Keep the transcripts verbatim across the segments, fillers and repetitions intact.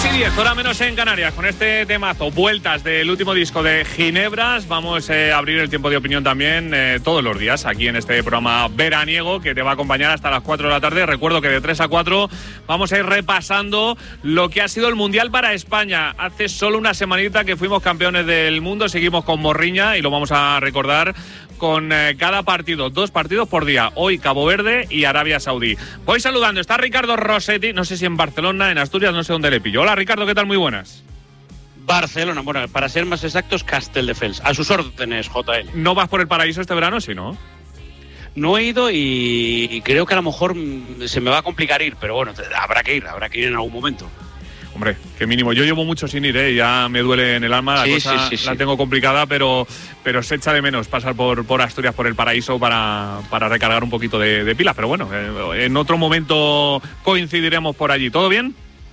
y diez, hora menos en Canarias, con este temazo, vueltas del último disco de Ginebras. Vamos eh, a abrir el tiempo de opinión también eh, todos los días aquí en este programa veraniego que te va a acompañar hasta las cuatro de la tarde. Recuerdo que de tres a cuatro vamos a ir repasando lo que ha sido el Mundial para España. Hace solo una semanita que fuimos campeones del mundo, seguimos con morriña y lo vamos a recordar con eh, cada partido, dos partidos por día. Hoy Cabo Verde y Arabia Saudí. Voy saludando, está Ricardo Rossetti, no sé si en Barcelona, en Asturias, no sé dónde le pillo. Hola Ricardo, ¿qué tal? Muy buenas. Barcelona, bueno, para ser más exactos, Castelldefels. A sus órdenes, J L. ¿No vas por el paraíso este verano, sí, no? No he ido y creo que a lo mejor se me va a complicar ir, pero bueno, habrá que ir, habrá que ir en algún momento. Hombre, qué mínimo. Yo llevo mucho sin ir, ¿eh? Ya me duele en el alma, la sí, cosa sí, sí, la sí. tengo complicada, pero, pero se echa de menos pasar por, por Asturias, por el paraíso, para, para recargar un poquito de, de pilas. Pero bueno, eh, en otro momento coincidiremos por allí. ¿Todo bien?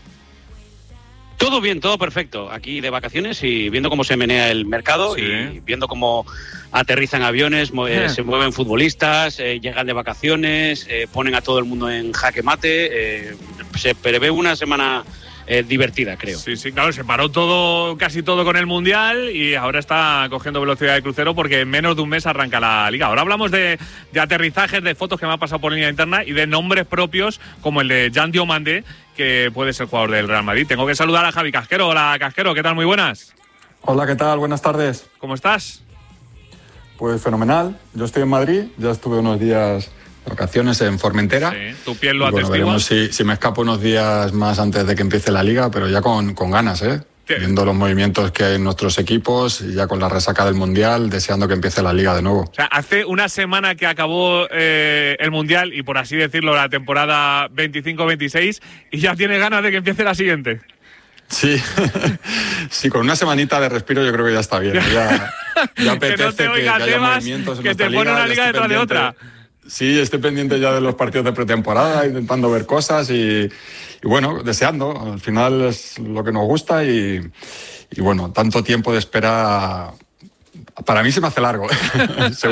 Todo bien, todo perfecto. Aquí de vacaciones y viendo cómo se menea el mercado, sí, y viendo cómo aterrizan aviones, eh, se mueven futbolistas, eh, llegan de vacaciones, eh, ponen a todo el mundo en jaque mate. Eh, se prevé una semana Eh, divertida, creo. Sí, sí, claro, se paró todo, casi todo con el Mundial y ahora está cogiendo velocidad de crucero porque en menos de un mes arranca la Liga. Ahora hablamos de, de aterrizajes, de fotos que me han pasado por línea interna y de nombres propios como el de Jan Diomande, que puede ser jugador del Real Madrid. Tengo que saludar a Javi Casquero. Hola, Casquero, ¿qué tal? Muy buenas. Hola, ¿qué tal? Buenas tardes. ¿Cómo estás? Pues fenomenal. Yo estoy en Madrid, ya estuve unos días de vacaciones en Formentera. Sí, tu piel lo atestigua. Bueno, veremos si, si me escapo unos días más antes de que empiece la Liga, pero ya con, con ganas, ¿eh? ¿Qué? Viendo los movimientos que hay en nuestros equipos y ya con la resaca del Mundial, deseando que empiece la Liga de nuevo. O sea, hace una semana que acabó eh, el Mundial y, por así decirlo, la temporada veinticinco veintiséis y ya tiene ganas de que empiece la siguiente. Sí, sí, con una semanita de respiro yo creo que ya está bien. Ya, ya apetece que no te que, oiga que haya temas, movimientos en que te pone una liga detrás de otra. Sí, estoy pendiente ya de los partidos de pretemporada, intentando ver cosas y, y bueno, deseando. Al final es lo que nos gusta y, y bueno, tanto tiempo de espera para mí se me hace largo.